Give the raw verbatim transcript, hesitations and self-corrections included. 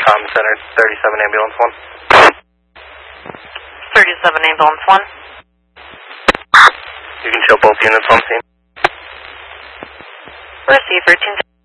comm center, thirty-seven ambulance one. thirty-seven ambulance one. You can show both units on scene. Receive routine.